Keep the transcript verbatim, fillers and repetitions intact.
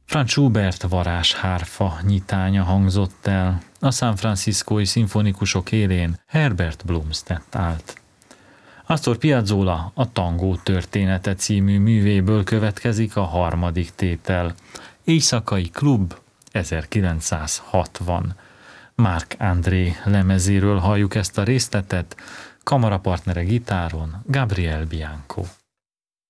Franz Schubert varázshárfa nyitánya hangzott el, a San Franciscói szimfonikusok élén Herbert Blomstedt állt. Astor Piazzolla a Tangó története című művéből következik a harmadik tétel, Éjszakai klub ezerkilencszázhatvan. Marc André lemezéről halljuk ezt a részletet, kamarapartnere gitáron Gabriel Bianco.